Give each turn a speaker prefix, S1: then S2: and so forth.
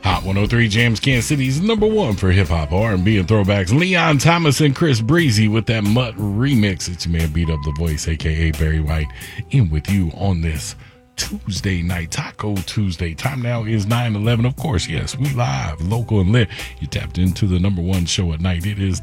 S1: Hot 103 Jams, Kansas City's number one for hip-hop, R&B, and throwbacks. Leon Thomas and Chris Breezy with that Mutt remix. It's your man Beat Up the Voice, a.k.a. Barry White, in with you on this Tuesday night, Taco Tuesday. Time now is 9:11. Of course, yes, we live, local and lit. You tapped into the number one show at night. It is